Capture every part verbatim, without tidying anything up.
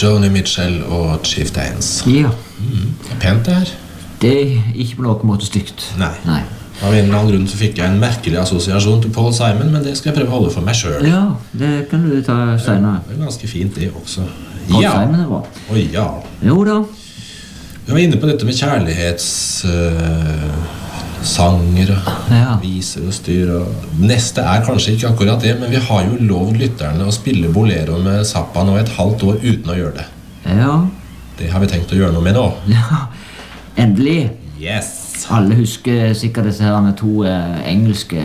Joni Mitchell og Chief Dance. Ja. Mm. Det er pent det her. Det er ikke på noen måte stygt. Nei. Nei. Av en eller annen grunn så fikk jeg en merkelig assosiasjon til Paul Simon, men det skal jeg prøve å holde for meg selv. Ja, det kan du ta senere. Det er ganske fint det også. Paul Ja. Simon er bra. Å ja. Jo da. Vi var inne på dette med kjærlighets... Uh, sanger og Ja. viser og styr og... Neste er kanskje ikke akkurat det, men vi har jo lovd lytterne å spille bolero med Zappa nå et halvt år uten å gjøre det. Ja. Det har vi tenkt å gjøre noe med nå. Ja. Endelig. Yes! Alle husker sikkert disse her to eh, engelske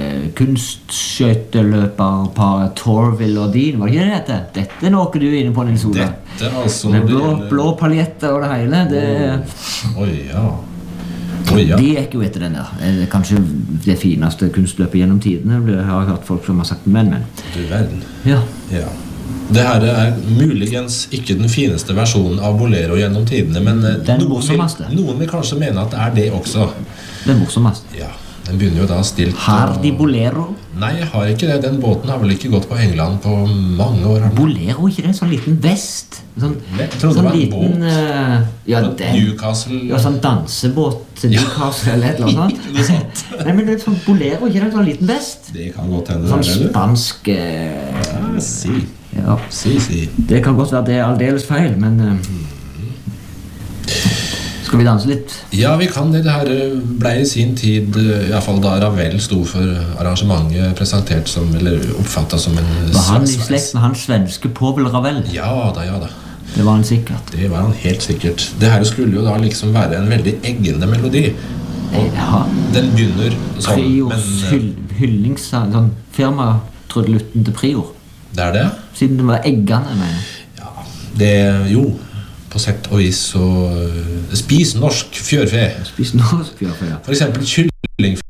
kunstskøyteløperparet Torville og Dean. Var det ikke det dette? Dette er noe du er inne på, Nils Ola. Dette altså... Med blå, blå paljetter og det hele. Det... Oi, ja. Oi, ja. De gikk jo etter den der. Det er kanskje det fineste kunstløpet gjennom tidene. Det har jeg hørt folk som har sagt men, men. Du verden. Ja. Ja. Det her er muligens ikke den fineste versjonen av bolero gjennom tidene, men Den noen vil, morsomste. noen vil kanskje mene at det er det også. Det er morsomst. Ja, den begynner jo da stilt... Har de bolero? Nei, jeg har ikke det. Den båten har vel ikke gått på England på mange år. Bolero, ikke det? En sånn liten vest? Sånn, Jeg trodde sånn det var en liten, båt. uh, ja, den. Newcastle... Ja, sånn dansebåt til Newcastle eller et eller annet. Noe sånt. Nei, men det er sånn bolero, ikke det? En sånn liten vest? Det kan godt hende. Sånn eller? spansk... Uh, Ja, si. ja. Si, si. Det kan godt være det er aldeles feil, men... Uh, skal vi danse litt? Ja, vi kan det. Det her ble i sin tid, i hvert fall da Ravel sto for arrangementet, presentert som, eller oppfattet som en Var han i svensk- slekt med han svenske Povel Ravel? Ja da, ja da. Det var han sikkert. Det var han helt sikkert. Det her skulle jo da liksom være en veldig eggende melodi. Og Ja. den begynner sånn, Priors men hyll, hyllingssang, sånn firma-trudelutten til Prior. det er det. Siden det var eggene, jeg mener. Ja, det, jo, på sett og vis så uh, spis norsk fjørfe. Spis norsk fjørfe, ja. For eksempel kylling